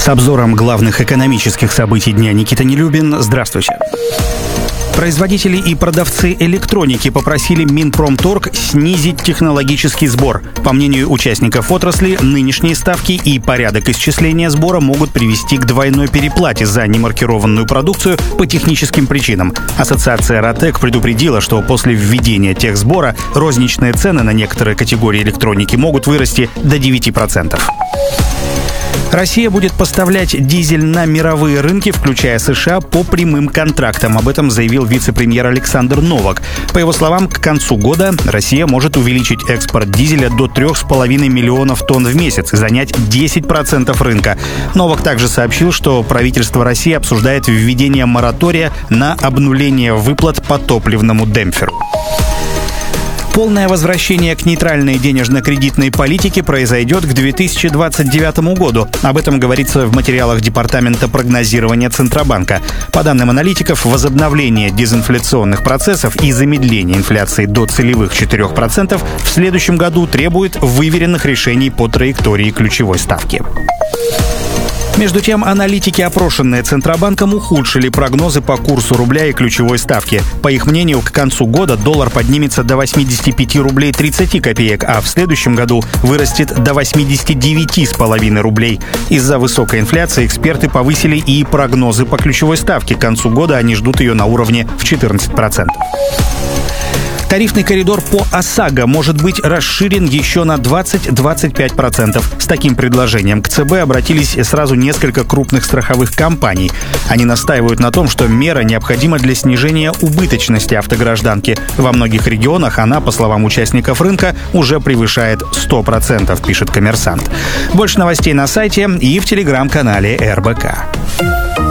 С обзором главных экономических событий дня Никита Нелюбин. Здравствуйте. Производители и продавцы электроники попросили Минпромторг снизить технологический сбор. По мнению участников отрасли, нынешние ставки и порядок исчисления сбора могут привести к двойной переплате за немаркированную продукцию по техническим причинам. Ассоциация РАТЭК предупредила, что после введения техсбора розничные цены на некоторые категории электроники могут вырасти до 9%. Россия будет поставлять дизель на мировые рынки, включая США, по прямым контрактам. Об этом заявил вице-премьер Александр Новак. По его словам, к концу года Россия может увеличить экспорт дизеля до 3,5 миллионов тонн в месяц и занять 10% рынка. Новак также сообщил, что правительство России обсуждает введение моратория на обнуление выплат по топливному демпферу. Полное возвращение к нейтральной денежно-кредитной политике произойдет к 2029 году. Об этом говорится в материалах Департамента прогнозирования Центробанка. По данным аналитиков, возобновление дезинфляционных процессов и замедление инфляции до целевых 4% в следующем году требует выверенных решений по траектории ключевой ставки. Между тем, аналитики, опрошенные Центробанком, ухудшили прогнозы по курсу рубля и ключевой ставки. По их мнению, к концу года доллар поднимется до 85 рублей 30 копеек, а в следующем году вырастет до 89,5 рублей. Из-за высокой инфляции эксперты повысили и прогнозы по ключевой ставке. К концу года они ждут ее на уровне в 14%. Тарифный коридор по ОСАГО может быть расширен еще на 20-25%. С таким предложением к ЦБ обратились сразу несколько крупных страховых компаний. Они настаивают на том, что мера необходима для снижения убыточности автогражданки. Во многих регионах она, по словам участников рынка, уже превышает 100%, пишет «Коммерсант». Больше новостей на сайте и в телеграм-канале РБК.